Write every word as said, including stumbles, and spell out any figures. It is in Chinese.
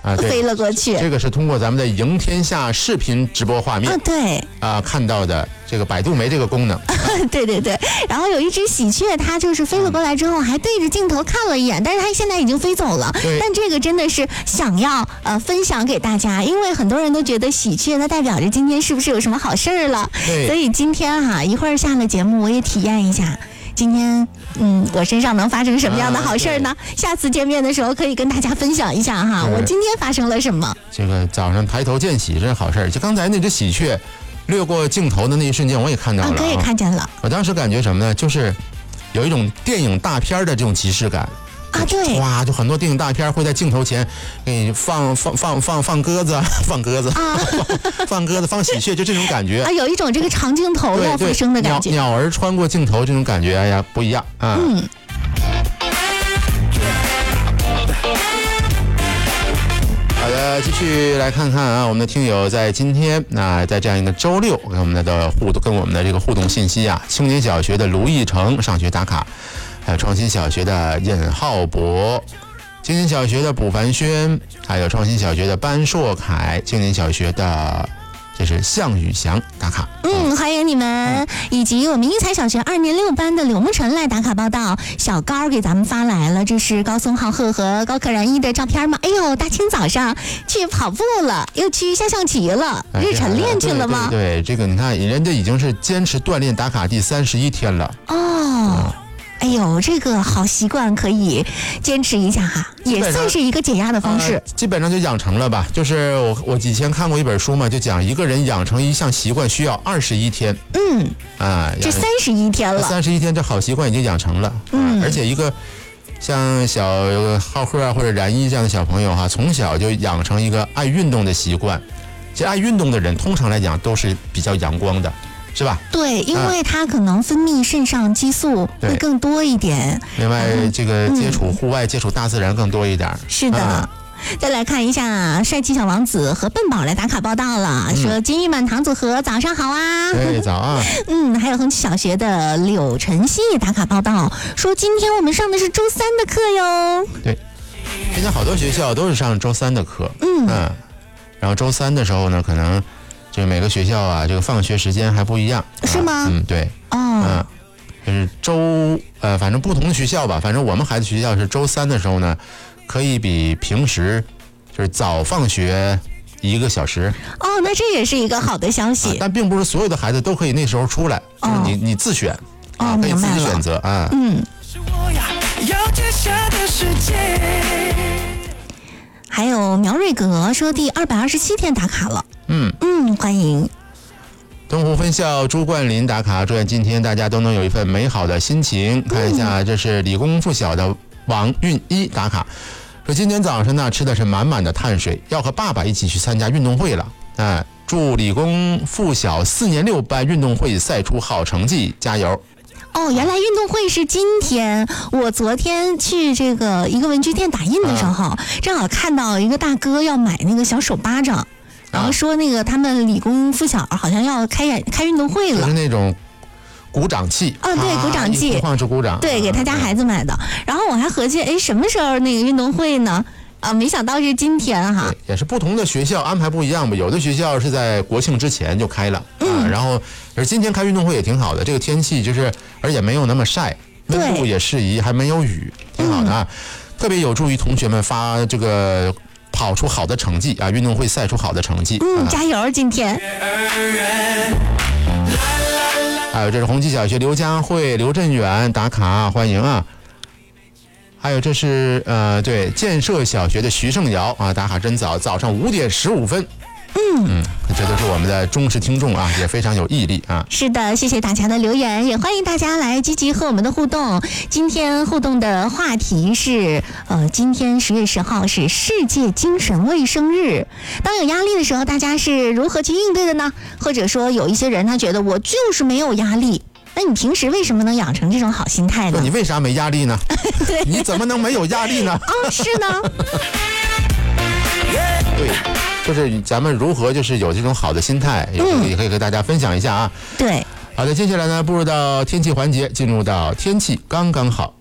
啊， 飞了过去。 这个是通过咱们的赢天下视频直播画面， 啊，对啊看到的。这个百度没这个功能。 对对对，然后有一只喜鹊，它就是飞了过来之后，还对着镜头看了一眼，但是它现在已经飞走了。但这个真的是想要呃分享给大家，因为很多人都觉得喜鹊它代表着今天是不是有什么好事儿了，所以今天哈、啊、一会儿下了节目，我也体验一下。今天，嗯，我身上能发生什么样的好事呢？啊、下次见面的时候可以跟大家分享一下哈，我今天发生了什么。 这个早上抬头见喜真是好事儿。就刚才那只喜鹊掠过镜头的那一瞬间，我也看到了、啊， 我也看见了。 我当时感觉什么呢？就是有一种电影大片的这种即视感。 啊，对， 哇，就很多电影大片会在镜头前给你放放放放放鸽子，放鸽子啊，放, 放鸽子，放喜鹊，就这种感觉啊，有一种这个长镜头要发生的感觉， 鸟鸟儿穿过镜头这种感觉，哎呀，不一样啊。嗯。好的，继续来看看啊，我们的听友在今天那、呃、在这样一个周六，跟我们的互动，跟我们的这个互动信息啊，青年小学的卢义成上学打卡。还有创新小学的尹浩博，青年小学的卜凡轩，还有创新小学的班硕凯，青年小学的这是向宇翔打卡。 嗯，欢迎你们，以及我们英才小学二年六班的柳木晨来打卡报道。小高给咱们发来了，这是高松浩赫和高可燃一的照片吗？哎呦，大清早上去跑步了，又去下象棋了， 哎、 日晨练去了吗？ 对, 对, 对，这个你看，人家已经是坚持锻炼打卡第三十一天了。 哦。嗯，哎呦，这个好习惯可以坚持一下哈，也算是一个解压的方式。 呃、基本上就养成了吧。就是我我以前看过一本书嘛，就讲一个人养成一项习惯需要二十一天。 嗯， 啊， 这三十一天了。 三十一天，这好习惯已经养成了。嗯，啊、而且一个像小浩赫啊或者燃一这样的小朋友哈，从小就养成一个爱运动的习惯。其实爱运动的人，通常来讲都是比较阳光的。是吧？ 对，因为它可能分泌肾上激素会更多一点。 另外，这个接触户外、嗯、接触大自然更多一点。 是的。嗯、再来看一下帅气小王子和笨宝来打卡报道了，嗯、说金玉满堂组合早上好啊！ 对，早啊！ 嗯，还有恒基小学的柳晨曦也打卡报道，说今天我们上的是周三的课哟。 对，现在好多学校都是上周三的课。 嗯嗯，然后周三的时候呢，可能。就每个学校啊，这个放学时间还不一样， 是吗？ 啊、嗯，对， 哦， 嗯，就是周呃，反正不同的学校吧，反正我们孩子学校是周三的时候呢，可以比平时就是早放学一个小时。 哦，那这也是一个好的消息。 啊、但并不是所有的孩子都可以那时候出来，就是你、哦、你自选啊， 哦、 可以自己选择啊。 嗯。还有苗瑞格说第二百二十七天打卡了。 嗯嗯，欢迎东湖分校朱冠林打卡，祝愿今天大家都能有一份美好的心情。看一下，这是理工附小的王运一打卡，说今天早上呢吃的是满满的碳水，要和爸爸一起去参加运动会了。啊，祝理工附小四年六班运动会赛出好成绩，加油！ 哦，原来运动会是今天。我昨天去这个一个文具店打印的时候，啊、正好看到一个大哥要买那个小手巴掌。然后说那个他们理工附小好像要开演开运动会了， 就是那种鼓掌器。 哦，对，鼓掌器， 一晃是鼓掌。 对，给他家孩子买的。然后我还合计，哎，什么时候那个运动会呢？啊，没想到是今天哈。 也是不同的学校安排不一样吧，有的学校是在国庆之前就开了，嗯、啊，然后而今天开运动会也挺好的，这个天气就是而且没有那么晒，温度也适宜，还没有雨，挺好的啊，嗯、特别有助于同学们发这个。跑出好的成绩啊！运动会赛出好的成绩， 嗯，加油！今天。 还有这是红旗小学刘佳慧、刘振远打卡，欢迎啊！还有这是呃，对建设小学的徐胜尧啊，打卡真早，早上五点十五分。 嗯嗯，这都是我们的忠实听众啊，也非常有毅力啊。 是的，谢谢大家的留言，也欢迎大家来积极和我们的互动。今天互动的话题是，呃，今天十月十号是世界精神卫生日。当有压力的时候，大家是如何去应对的呢？或者说，有一些人他觉得我就是没有压力。那你平时为什么能养成这种好心态呢？ 你为啥没压力呢？ 对， 你怎么能没有压力呢？ 哦，是呢。 对，就是咱们如何就是有这种好的心态，也可以也可以和大家分享一下啊。 对， 好的，接下来呢，步入到天气环节，进入到天气刚刚好。